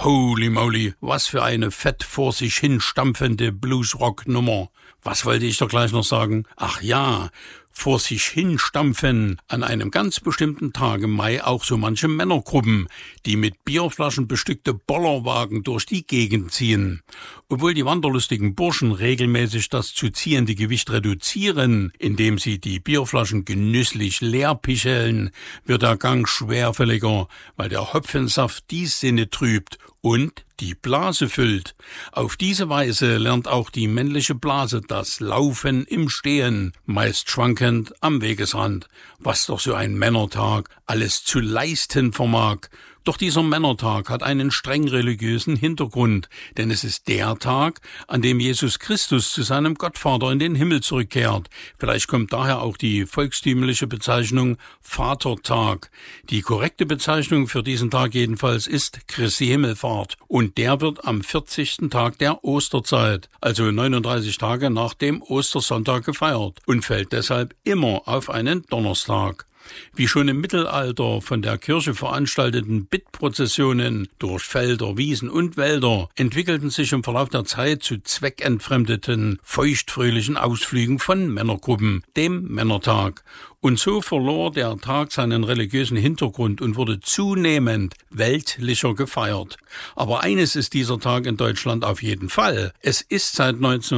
Holy moly, was für eine fett vor sich hinstampfende Bluesrock-Nummer. Was wollte ich doch gleich noch sagen? Ach ja, vor sich hinstampfen an einem ganz bestimmten Tag im Mai auch so manche Männergruppen, die mit Bierflaschen bestückte Bollerwagen durch die Gegend ziehen. Obwohl die wanderlustigen Burschen regelmäßig das zu ziehende Gewicht reduzieren, indem sie die Bierflaschen genüsslich leer picheln, wird der Gang schwerfälliger, weil der Hopfensaft die Sinne trübt und die Blase füllt. Auf diese Weise lernt auch die männliche Blase das Laufen im Stehen, meist schwankend am Wegesrand, was doch so ein Männertag alles zu leisten vermag. Doch dieser Männertag hat einen streng religiösen Hintergrund, denn es ist der Tag, an dem Jesus Christus zu seinem Gottvater in den Himmel zurückkehrt. Vielleicht kommt daher auch die volkstümliche Bezeichnung Vatertag. Die korrekte Bezeichnung für diesen Tag jedenfalls ist Christi Himmelfahrt und der wird am 40. Tag der Osterzeit, also 39 Tage nach dem Ostersonntag gefeiert und fällt deshalb immer auf einen Donnerstag. Wie schon im Mittelalter von der Kirche veranstalteten Bittprozessionen durch Felder, Wiesen und Wälder entwickelten sich im Verlauf der Zeit zu zweckentfremdeten, feuchtfröhlichen Ausflügen von Männergruppen, dem Männertag. Und so verlor der Tag seinen religiösen Hintergrund und wurde zunehmend weltlicher gefeiert. Aber eines ist dieser Tag in Deutschland auf jeden Fall. Es ist seit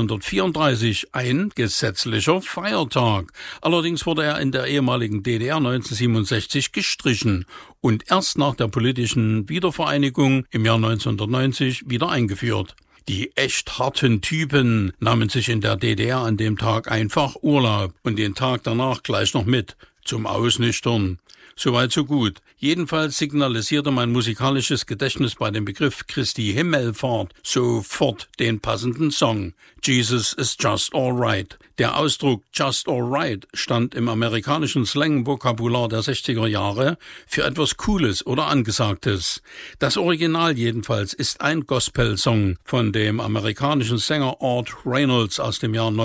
1934 ein gesetzlicher Feiertag. Allerdings wurde er in der ehemaligen DDR 1967 gestrichen und erst nach der politischen Wiedervereinigung im Jahr 1990 wieder eingeführt. Die echt harten Typen nahmen sich in der DDR an dem Tag einfach Urlaub und den Tag danach gleich noch mit, zum Ausnüchtern. Soweit so gut. Jedenfalls signalisierte mein musikalisches Gedächtnis bei dem Begriff Christi Himmelfahrt sofort den passenden Song. Jesus is just alright. Der Ausdruck just alright stand im amerikanischen Slang-Vokabular der 60er Jahre für etwas Cooles oder Angesagtes. Das Original jedenfalls ist ein Gospel-Song von dem amerikanischen Sänger Art Reynolds aus dem Jahr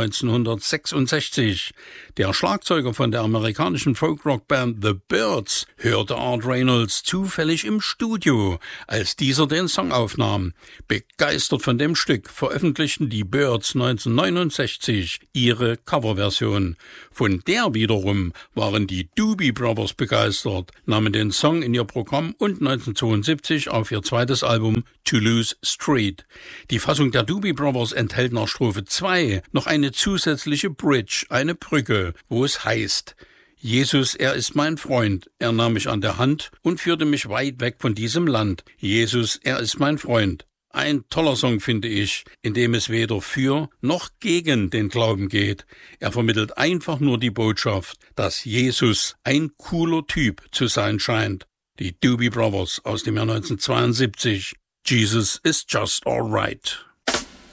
1966. Der Schlagzeuger von der amerikanischen Folk-Rock-Band The Byrds hörte Art Reynolds zufällig im Studio, als dieser den Song aufnahm. Begeistert von dem Stück veröffentlichten die Byrds 1969 ihre Coverversion. Von der wiederum waren die Doobie Brothers begeistert, nahmen den Song in ihr Programm und 1972 auf ihr zweites Album Toulouse Street. Die Fassung der Doobie Brothers enthält nach Strophe 2 noch eine zusätzliche Bridge, eine Brücke, wo es heißt: Jesus, er ist mein Freund, er nahm mich an der Hand und führte mich weit weg von diesem Land. Jesus, er ist mein Freund. Ein toller Song, finde ich, in dem es weder für noch gegen den Glauben geht. Er vermittelt einfach nur die Botschaft, dass Jesus ein cooler Typ zu sein scheint. Die Doobie Brothers aus dem Jahr 1972. Jesus is just alright.